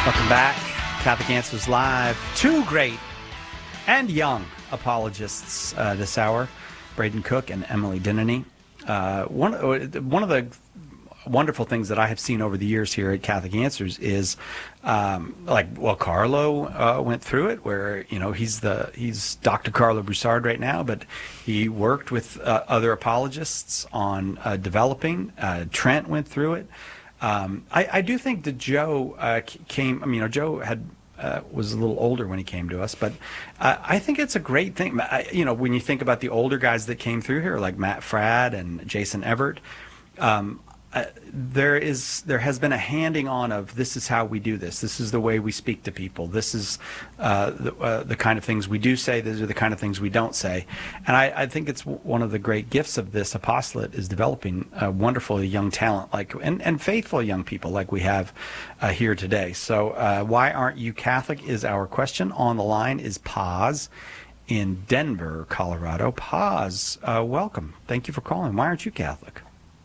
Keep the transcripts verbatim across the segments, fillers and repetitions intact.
Welcome back. Catholic Answers Live. Two great and young apologists uh, this hour, Braden Cook and Emily Denneny. Uh, one, one of the wonderful things that I have seen over the years here at Catholic Answers is, um, like, well, Carlo uh, went through it, where, you know, he's the he's Doctor Carlo Broussard right now, but he worked with uh, other apologists on uh, developing. Uh, Trent went through it. Um, I, I do think that Joe uh, came. I mean, you know, Joe had uh, was a little older when he came to us, but uh, I think it's a great thing. I, you know, when you think about the older guys that came through here, like Matt Fradd and Jason Everett. Um, Uh, there is there has been a handing on of, this is how we do this. This is the way we speak to people. This is uh, the, uh, the kind of things we do say. These are the kind of things we don't say. And I, I think it's w- one of the great gifts of this apostolate is developing a wonderful young talent, like and, and faithful young people like we have uh, here today. So uh, why aren't you Catholic is our question. On the line is Paz in Denver, Colorado. Paz, uh, welcome. Thank you for calling. Why aren't you Catholic?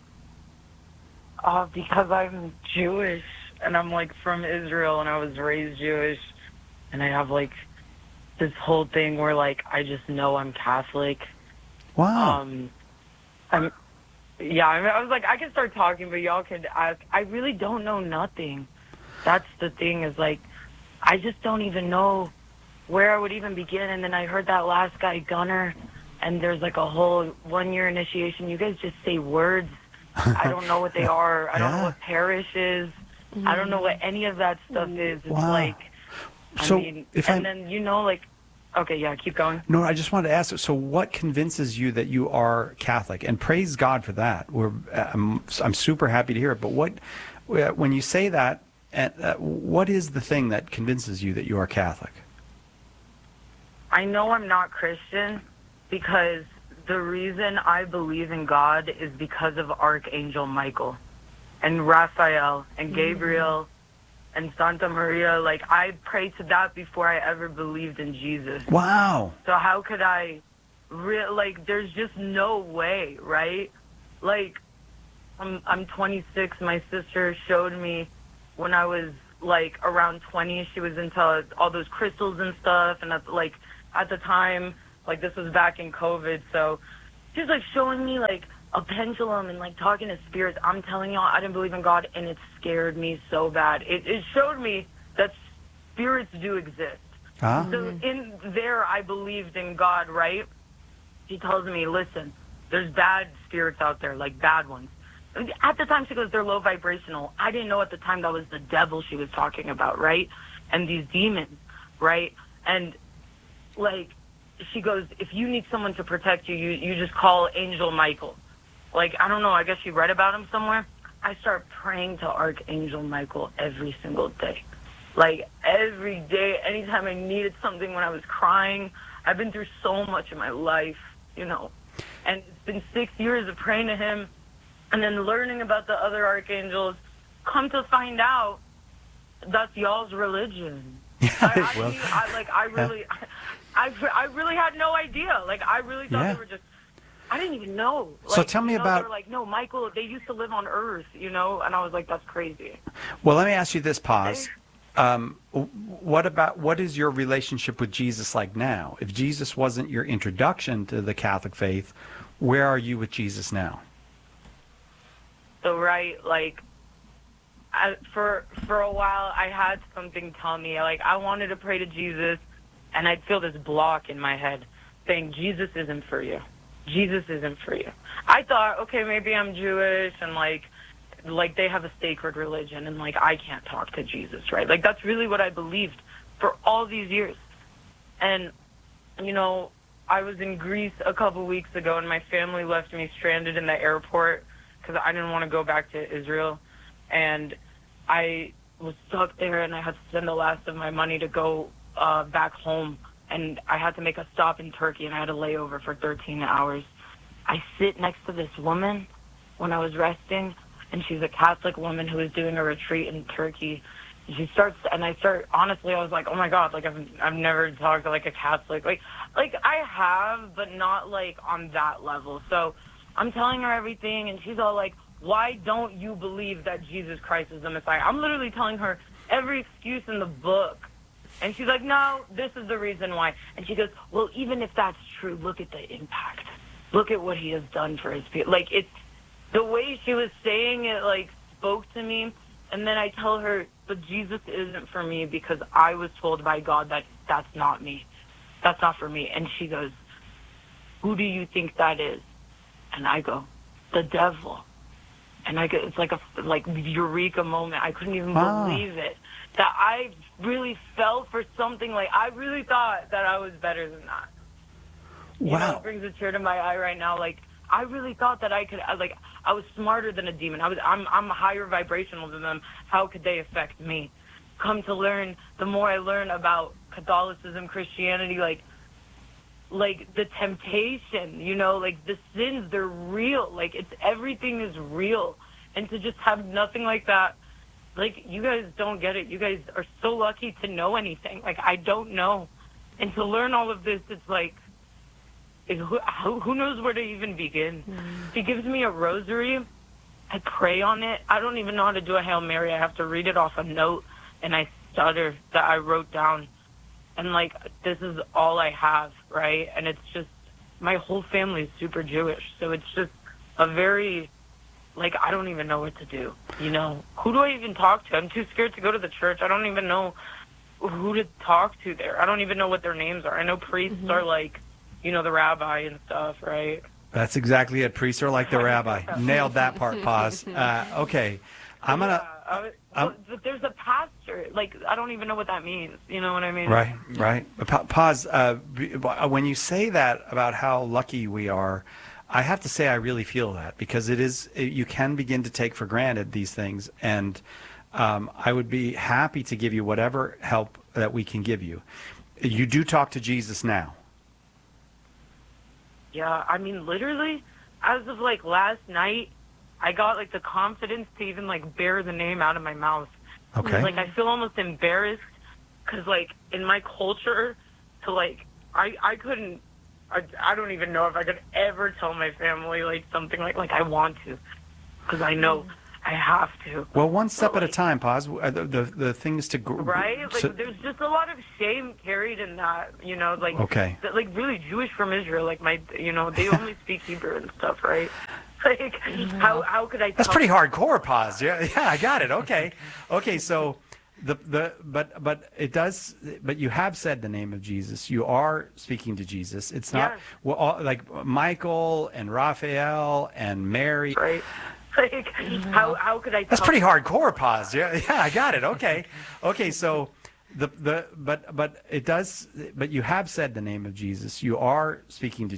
Uh, because I'm Jewish, and I'm, like, from Israel, and I was raised Jewish, and I have, like, this whole thing where, like, I just know I'm Catholic. Wow. Um, I'm, yeah, I, mean, I was like, I can start talking, but y'all could ask. I really don't know nothing. That's the thing, is, like, I just don't even know where I would even begin, and then I heard that last guy, Gunner, and there's, like, a whole one-year initiation. You guys just say words. I don't know what they are. I don't Yeah. know what parish is. Mm-hmm. I don't know what any of that stuff is. It's Wow. like, I so mean, if and I, then, you know, like, okay, yeah, keep going. No, I just wanted to ask, so what convinces you that you are Catholic? And praise God for that. We're, I'm, I'm super happy to hear it. But what, when you say that, uh, what is the thing that convinces you that you are Catholic? I know I'm not Christian because the reason I believe in God is because of Archangel Michael and Raphael and Gabriel mm-hmm. and Santa Maria. Like, I prayed to that before I ever believed in Jesus. Wow. So how could I, re- like, there's just no way, right? Like, I'm, I'm twenty-six. My sister showed me when I was, like, around twenty. She was into all those crystals and stuff. And, at, like, at the time, like, this was back in COVID, so she's, like, showing me, like, a pendulum and, like, talking to spirits. I'm telling y'all, I didn't believe in God, and it scared me so bad. It, it showed me that spirits do exist. Huh? So in there, I believed in God, right? She tells me, listen, there's bad spirits out there, like, bad ones. At the time, she goes, they're low vibrational. I didn't know at the time that was the devil she was talking about, right? And these demons, right? And, like, she goes, if you need someone to protect you, you, you just call Angel Michael. Like, I don't know, I guess she read about him somewhere. I start praying to Archangel Michael every single day. Like, every day, anytime I needed something when I was crying. I've been through so much in my life, you know. And it's been six years of praying to him and then learning about the other archangels. Come to find out, that's y'all's religion. Yeah, I, I, well, mean, I, like, I really... yeah. I, I really had no idea. Like, I really thought Yeah. they were just, I didn't even know. Like, So tell me you know, about- They were like, no, Michael, they used to live on Earth, you know? And I was like, that's crazy. Well, let me ask you this, Paz. Um, what about, what is your relationship with Jesus like now? If Jesus wasn't your introduction to the Catholic faith, where are you with Jesus now? So, right, like, I, for for a while, I had something tell me, like, I wanted to pray to Jesus, and I'd feel this block in my head saying, Jesus isn't for you. Jesus isn't for you. I thought, okay, maybe I'm Jewish, and, like, like they have a sacred religion, and, like, I can't talk to Jesus, right? Like, that's really what I believed for all these years. And, you know, I was in Greece a couple weeks ago, and my family left me stranded in the airport because I didn't want to go back to Israel. And I was stuck there, and I had to spend the last of my money to go uh, back home. And I had to make a stop in Turkey, and I had a layover for thirteen hours. I sit next to this woman when I was resting, and she's a Catholic woman who is doing a retreat in Turkey. And she starts, and I start, honestly, I was like, oh my God, like I've, I've never talked to like a Catholic. Like, like I have, but not like on that level. So I'm telling her everything, and she's all like, why don't you believe that Jesus Christ is the Messiah? I'm literally telling her, every excuse in the book. And she's like, no, this is the reason why. And she goes, well, even if that's true, look at the impact. Look at what he has done for his people. Like, it's the way she was saying it, like, spoke to me. And then I tell her, but Jesus isn't for me because I was told by God that that's not me. That's not for me. And she goes, who do you think that is? And I go, the devil. And I go, it's like a like eureka moment. I couldn't even wow. believe it. That I really fell for something. Like, I really thought that I was better than that. You Wow. know, it brings a tear to my eye right now. Like, I really thought that I could, I, like, I was smarter than a demon. I was, I'm, I'm higher vibrational than them. How could they affect me? Come to learn, the more I learn about Catholicism, Christianity, like, like the temptation, you know, like the sins, they're real. Like, it's, everything is real. And to just have nothing like that, like, you guys don't get it. You guys are so lucky to know anything. Like, I don't know. And to learn all of this, it's like, it, who, who knows where to even begin? Mm. She gives me a rosary. I pray on it. I don't even know how to do a Hail Mary. I have to read it off a note, and I stutter that I wrote down. And, like, this is all I have, right? And it's just, my whole family is super Jewish. So it's just a very, like, I don't even know what to do, you know? Who do I even talk to? I'm too scared to go to the church. I don't even know who to talk to there. I don't even know what their names are. I know priests mm-hmm. are, like, you know, the rabbi and stuff, right? That's exactly it. Priests are like the rabbi. Nailed that part, Paz. Uh, okay. I'm going to... Yeah, uh, but there's a pastor. Like, I don't even know what that means. You know what I mean? Right, right. Pa- Paz, uh, when you say that about how lucky we are, I have to say I really feel that, because it is, you can begin to take for granted these things. And um, I would be happy to give you whatever help that we can give you. You do talk to Jesus now. Yeah, I mean, literally, as of, like, last night, I got, like, the confidence to even, like, bear the name out of my mouth. Okay. Like, I feel almost embarrassed because, like, in my culture, to, like, I, I couldn't, I, I don't even know if I could ever tell my family, like, something like, like, I want to, because I know I have to. Well, one step but, at like, a time, Paz. The, the, the things to... Right? Like, so, there's just a lot of shame carried in that, you know, like, okay. that, like, really Jewish from Israel, like, my, you know, they only speak Hebrew and stuff, right? Like, how how could I? That's pretty hardcore, Paz. Yeah, yeah, I got it. Okay, okay. So, the the but but it does. But you have said the name of Jesus. You are speaking to Jesus. It's not yes. well, all, like Michael and Raphael and Mary. Right. Like, how how could I? That's pretty hardcore, Paz. Yeah, yeah, I got it. Okay, okay. So. The the but but it does but you have said the name of Jesus. You are speaking to